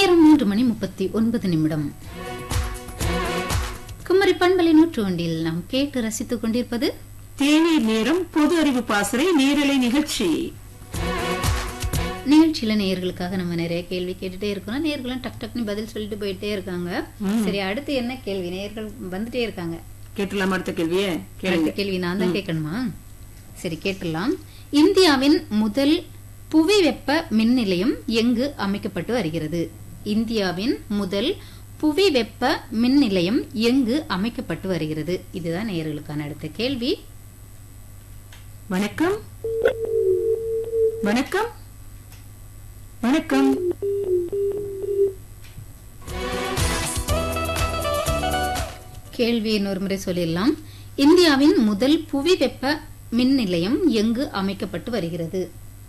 நேரம் 3:39 குமரி பண்பலை 101 நாம் கேட்டு ரசித்துக் கொண்டிருப்பது தேநீர் நேரம் பொது அறிவு பாசறை நேரலை நிகழ்ச்சி. நிகழ்ச்சியில நேயர்களுக்காக நம்ம நிறைய கேள்வி கேட்டுட்டே இருக்கோம். நேயர்களும் டக் டக்னு பதில் சொல்லிட்டு போயிட்டே இருக்காங்க. சரி, அடுத்து என்ன கேள்வி? நேயர்கள் வந்துட்டே இருக்காங்க. கேட்டலாம். அடுத்த கேள்வியே கேள்வி நான் தான் கேட்கணுமா? சரி, கேட்டலாம். இந்தியாவின் முதல் புவி வெப்ப மின் நிலையம் எங்கு அமைக்கப்பட்டு வருகிறது? இந்தியாவின் முதல் புவி வெப்ப மின் நிலையம் எங்கு அமைக்கப்பட்டு வருகிறது? இதுதான் நேயர்களுக்கான அடுத்த கேள்வி. வணக்கம். வணக்கம். வணக்கம். கேள்வி இன்னொரு முறை சொல்லிடலாம். இந்தியாவின் முதல் புவி வெப்ப மின் நிலையம் எங்கு அமைக்கப்பட்டு வருகிறது?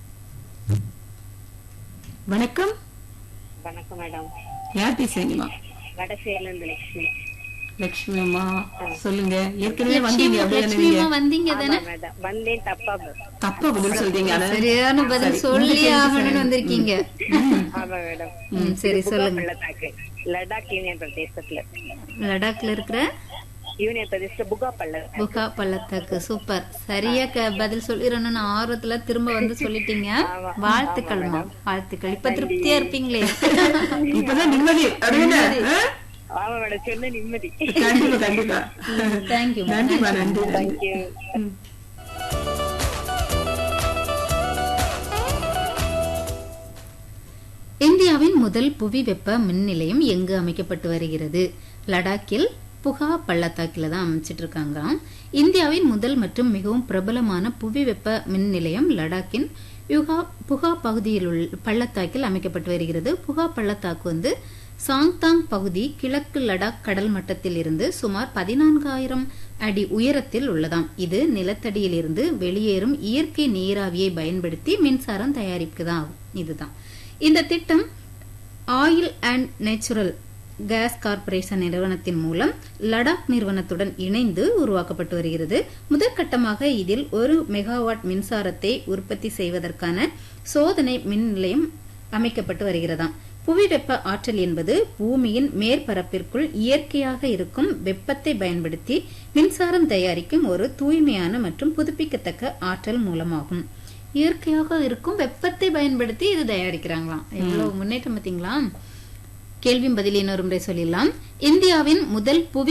வணக்கம். வணக்கம் மேடம். யார் பேசுறீங்கம்மா? வடசேரில இருந்து லட்சுமி. லட்சுமி அம்மா, சொல்லுங்க. ஏற்கனவே வந்தீங்க வந்தீங்க தானே? மேடம் வந்தேன். தப்பா பதில் சொல்றீங்க. சரியான பதில் சொல்லி ஆகணும்னு வந்திருக்கீங்க. ஆமா மேடம். சரி, சொல்லுங்க. பள்ளத்தாக்கு, லடாக் யூனியன் பிரதேசத்துல. லடாக்ல இருக்கிற யூனியன் பிரதேச புகா பள்ளத்தாக்கு. சூப்பர். சரியா பதில் சொல்லிடணும்னு ஆர்வத்துல திரும்ப வந்து சொல்லிட்டீங்க. வாழ்த்துக்கள்மா, வாழ்த்துக்கள். இப்ப திருப்தியா இருப்பீங்களே? இப்பதான் நிம்மதி. ஆமா மேடம், சொன்ன நிம்மதி. கண்டிப்பா கண்டிப்பா. தேங்க்யூ. நன்றிமா, நன்றி. தேங்க்யூ. இந்தியாவின் முதல் புவி வெப்ப மின் நிலையம் எங்கு அமைக்கப்பட்டு வருகிறது? லடாக்கில் புகா பள்ளத்தாக்கில தான் அமைச்சிட்டு இருக்காங்க. இந்தியாவின் முதல் மற்றும் மிகவும் பிரபலமான புவி வெப்ப மின் நிலையம் லடாக்கின் புகா பகுதியில் உள்ள பள்ளத்தாக்கில் அமைக்கப்பட்டு வருகிறது. புகா பள்ளத்தாக்கு சாங்தாங் பகுதி கிழக்கு லடாக் கடல் மட்டத்தில் இருந்து சுமார் 14,000 அடி உயரத்தில் உள்ளதாம். இது நிலத்தடியில் இருந்து வெளியேறும் இயற்கை நீராவியை பயன்படுத்தி மின்சாரம் தயாரிப்புதான். இதுதான் இந்த திட்டம். Oil and natural gas corporation நிறுவனத்தின் மூலம் லடாக் நிறுவனத்துடன் இணைந்து உருவாக்கப்பட்டு வருகிறது. முதற்கட்டமாக இதில் 1 மெகாவாட் மின்சாரத்தை உற்பத்தி செய்வதற்கான சோதனை மின் நிலையம் அமைக்கப்பட்டு வருகிறதாம். புவி வெப்ப ஆற்றல் என்பது பூமியின் மேற்பரப்பிற்குள் இயற்கையாக இருக்கும் வெப்பத்தை பயன்படுத்தி மின்சாரம் தயாரிக்கும் ஒரு தூய்மையான மற்றும் புதுப்பிக்கத்தக்க ஆற்றல் மூலமாகும். இயற்கையாக இருக்கும் வெப்பத்தை பயன்படுத்தி இது தயாரிக்கிறாங்களாம். எவ்வளவு முன்னேற்றம் பார்த்தீங்களா? கேள்வியும் பதில் இன்னொரு முறை சொல்லிடலாம். இந்தியாவின் முதல் புவி